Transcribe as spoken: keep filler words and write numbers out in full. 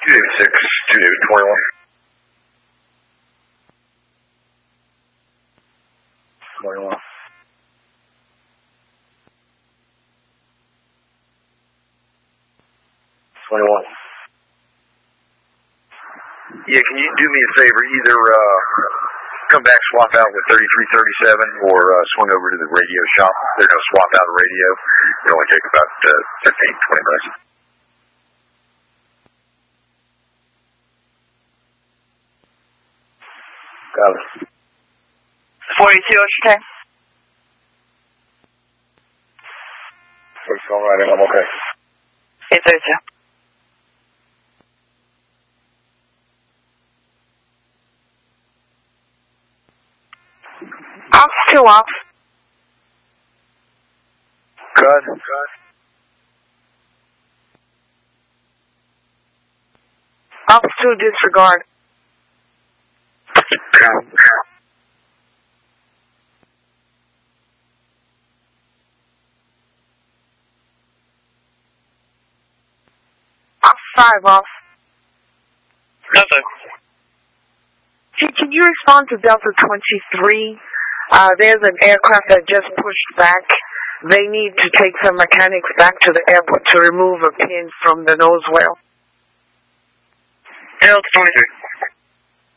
two eighty-six, two David twenty-one. twenty-one. twenty-one. Yeah, can you do me a favor? Either uh, come back, swap out with thirty-three thirty-seven, or uh, swing over to the radio shop. They're going to swap out a radio. It'll only take about uh, fifteen, twenty minutes. Got it. forty-two, what's your time? forty-two, all right, I'm okay. eight thirty-two. Off, two off. Good. Good. Off, two disregard. Off, five off. Nothing. Can, can you respond to Delta twenty-three? Uh, there's an aircraft that just pushed back. They need to take some mechanics back to the airport to remove a pin from the nose wheel. Delta twenty-three.